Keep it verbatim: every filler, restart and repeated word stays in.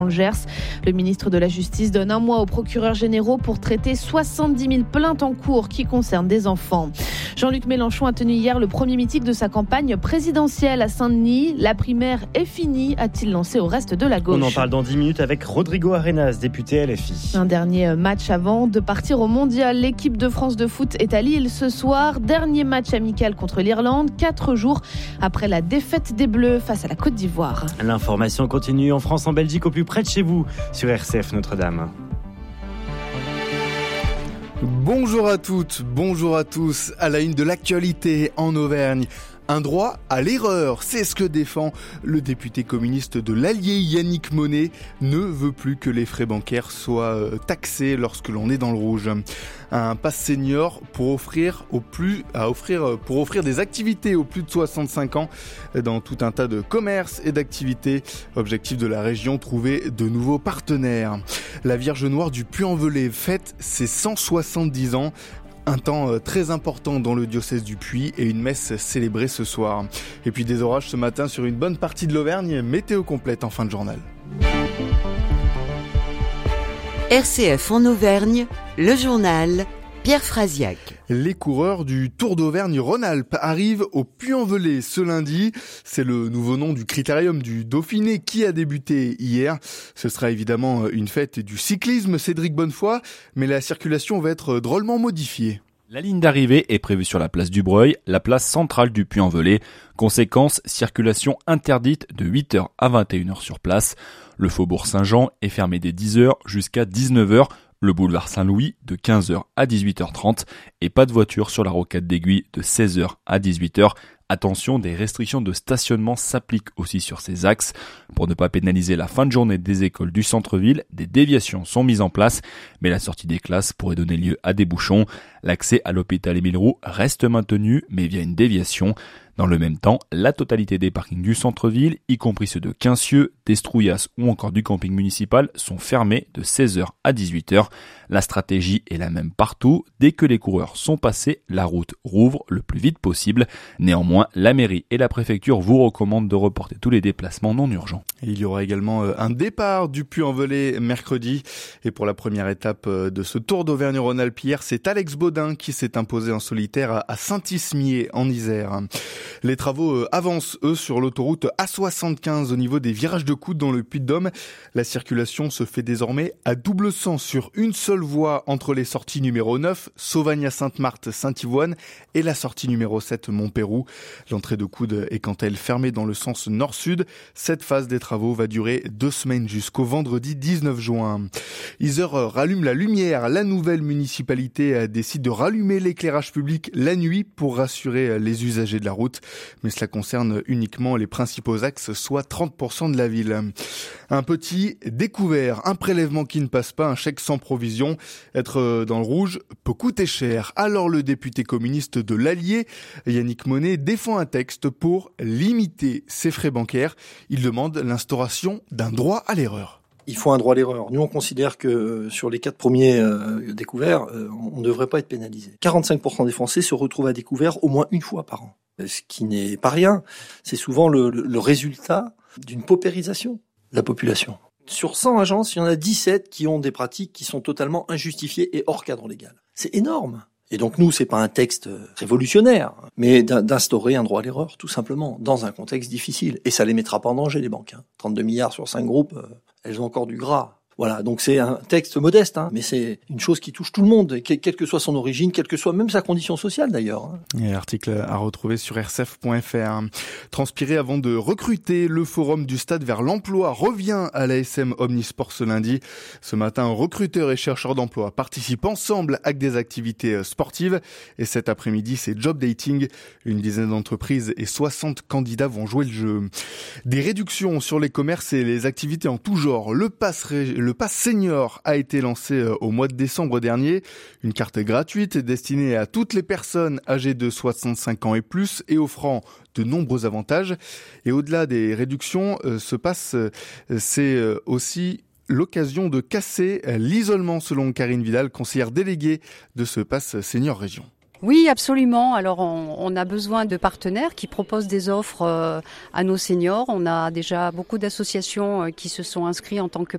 le Gers. Le ministre de la Justice donne un mois aux procureurs généraux pour traiter soixante-dix mille plaintes en cours qui concernent des enfants. Jean-Luc Mélenchon a tenu hier le premier meeting de sa campagne présidentielle à Saint-Denis. La primaire est finie, a-t-il lancé au reste de la gauche. On en parle dans dix minutes avec Rodrigo Arenas, député L F I. Un dernier match avant de partir au mondial. L'équipe de France de foot est à Lille ce soir. Dernier match amical contre l'Irlande, quatre jours après la défaite des Bleus face à la Côte d'Ivoire. L'information continue en France, en Belgique, au plus près de chez vous, sur R C F Notre-Dame. Bonjour à toutes, bonjour à tous. À la une de l'actualité en Auvergne. Un droit à l'erreur, c'est ce que défend le député communiste de l'Allier Yannick Monet, ne veut plus que les frais bancaires soient taxés lorsque l'on est dans le rouge. Un pass senior pour offrir au plus, à offrir, pour offrir des activités aux plus de soixante-cinq ans dans tout un tas de commerces et d'activités. Objectif de la région, trouver de nouveaux partenaires. La Vierge Noire du Puy-en-Velay fête ses cent soixante-dix ans. Un temps très important dans le diocèse du Puy et une messe célébrée ce soir. Et puis des orages ce matin sur une bonne partie de l'Auvergne, météo complète en fin de journal. R C F en Auvergne, le journal Pierre Frasiac. Les coureurs du Tour d'Auvergne-Rhône-Alpes arrivent au Puy-en-Velay ce lundi. C'est le nouveau nom du critérium du Dauphiné qui a débuté hier. Ce sera évidemment une fête du cyclisme, Cédric Bonnefoy, mais la circulation va être drôlement modifiée. La ligne d'arrivée est prévue sur la place du Breuil, la place centrale du Puy-en-Velay. Conséquence, circulation interdite de huit heures à vingt et une heures sur place. Le faubourg Saint-Jean est fermé dès dix heures jusqu'à dix-neuf heures. Le boulevard Saint-Louis de quinze heures à dix-huit heures trente et pas de voiture sur la rocade d'Aiguille de seize heures à dix-huit heures. Attention, des restrictions de stationnement s'appliquent aussi sur ces axes. Pour ne pas pénaliser la fin de journée des écoles du centre-ville, des déviations sont mises en place, mais la sortie des classes pourrait donner lieu à des bouchons. L'accès à l'hôpital Émile Roux reste maintenu, mais via une déviation. Dans le même temps, la totalité des parkings du centre-ville, y compris ceux de Quincieux, d'Estrouillas ou encore du camping municipal, sont fermés de seize heures à dix-huit heures. La stratégie est la même partout. Dès que les coureurs sont passés, la route rouvre le plus vite possible. Néanmoins, la mairie et la préfecture vous recommandent de reporter tous les déplacements non urgents. Il y aura également un départ du Puy-en-Velay mercredi. Et pour la première étape de ce Tour d'Auvergne-Rhône-Alpes hier, c'est Alex Baudin qui s'est imposé en solitaire à Saint-Ismier en Isère. Les travaux avancent, eux, sur l'autoroute A soixante-quinze au niveau des virages de Coude dans le Puy-de-Dôme. La circulation se fait désormais à double sens sur une seule voie entre les sorties numéro neuf, Sauvagne-Sainte-Marthe-Saint-Yvoine, et la sortie numéro sept, Montpérou. L'entrée de Coude est quant à elle fermée dans le sens nord-sud. Cette phase des travaux va durer deux semaines jusqu'au vendredi dix-neuf juin. Isère rallume la lumière. La nouvelle municipalité décide de rallumer l'éclairage public la nuit pour rassurer les usagers de la route. Mais cela concerne uniquement les principaux axes, soit trente pour cent de la ville. Un petit découvert, un prélèvement qui ne passe pas, un chèque sans provision. Être dans le rouge peut coûter cher. Alors le député communiste de l'Allier, Yannick Monet, défend un texte pour limiter ses frais bancaires. Il demande l'instauration d'un droit à l'erreur. Il faut un droit à l'erreur. Nous, on considère que euh, sur les quatre premiers euh, découverts, euh, on ne devrait pas être pénalisé. quarante-cinq pour cent des Français se retrouvent à découvert au moins une fois par an. Ce qui n'est pas rien. C'est souvent le, le, le résultat d'une paupérisation de la population. Sur cent agences, il y en a dix-sept qui ont des pratiques qui sont totalement injustifiées et hors cadre légal. C'est énorme. Et donc nous, c'est pas un texte révolutionnaire, mais d'instaurer un droit à l'erreur, tout simplement, dans un contexte difficile. Et ça les mettra pas en danger, les banques. Hein. trente-deux milliards sur cinq groupes, euh, elles ont encore du gras. Voilà, donc c'est un texte modeste, hein, mais c'est une chose qui touche tout le monde, quelle que soit son origine, quelle que soit même sa condition sociale d'ailleurs. Hein. Et article à retrouver sur r c f point f r. Transpirer avant de recruter, le forum du Stade vers l'emploi revient à l'A S M Omnisport ce lundi. Ce matin, recruteurs et chercheurs d'emploi participent ensemble à des activités sportives. Et cet après-midi, c'est job dating. Une dizaine d'entreprises et soixante candidats vont jouer le jeu. Des réductions sur les commerces et les activités en tout genre. Le pass ré... Le pass senior a été lancé au mois de décembre dernier. Une carte gratuite destinée à toutes les personnes âgées de soixante-cinq ans et plus et offrant de nombreux avantages. Et au-delà des réductions, ce pass, c'est aussi l'occasion de casser l'isolement selon Karine Vidal, conseillère déléguée de ce pass senior région. Oui, absolument. Alors, on, on a besoin de partenaires qui proposent des offres euh, à nos seniors. On a déjà beaucoup d'associations euh, qui se sont inscrites en tant que